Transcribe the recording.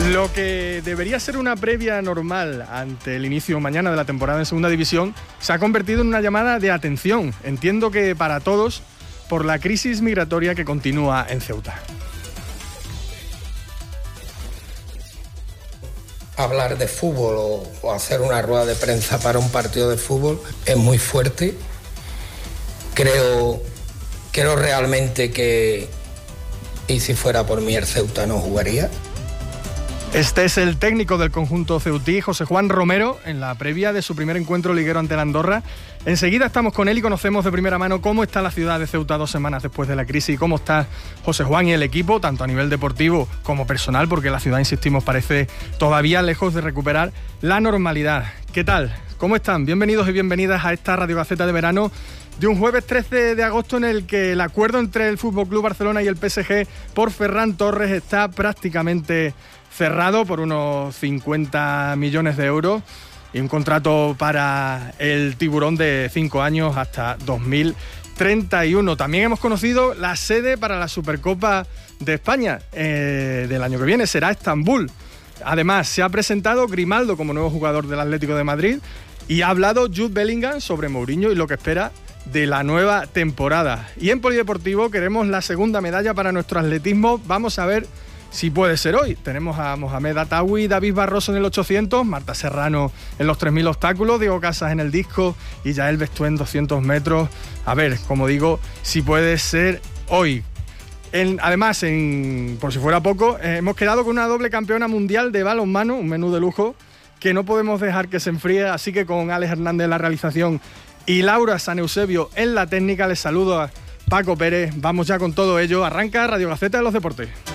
Lo que debería ser una previa normal ante el inicio mañana de la temporada en Segunda División se ha convertido en una llamada de atención, entiendo que para todos, por la crisis migratoria que continúa en Ceuta. Hablar de fútbol o hacer una rueda de prensa para un partido de fútbol es muy fuerte. Creo realmente que, y si fuera por mí, el Ceuta no jugaría. Este es el técnico del conjunto ceutí, José Juan Romero, en la previa de su primer encuentro liguero ante el Andorra. Enseguida estamos con él y conocemos de primera mano cómo está la ciudad de Ceuta 2 semanas después de la crisis y cómo está José Juan y el equipo, tanto a nivel deportivo como personal, porque la ciudad, insistimos, parece todavía lejos de recuperar la normalidad. ¿Qué tal? ¿Cómo están? Bienvenidos y bienvenidas a esta Radio Gaceta de verano de un jueves 13 de agosto en el que el acuerdo entre el FC Barcelona y el PSG por Ferran Torres está prácticamente cerrado por unos 50 millones de euros y un contrato para el tiburón de 5 años hasta 2031. También hemos conocido la sede para la Supercopa de España del año que viene, será Estambul. Además, se ha presentado Grimaldo como nuevo jugador del Atlético de Madrid y ha hablado Jude Bellingham sobre Mourinho y lo que espera de la nueva temporada. Y en Polideportivo queremos la segunda medalla para nuestro atletismo. Vamos a ver si puede ser hoy. Tenemos a Mohamed Atawi, David Barroso en el 800, Marta Serrano en los 3000 obstáculos, Diego Casas en el disco y Yael Bestué en 200 metros. A ver, como digo, si puede ser hoy. Además, por si fuera poco, hemos quedado con una doble campeona mundial de balonmano, un menú de lujo que no podemos dejar que se enfríe, así que con Alex Hernández en la realización y Laura San Eusebio en la técnica, les saludo a Paco Pérez. Vamos ya con todo ello. Arranca Radio Gaceta de los Deportes.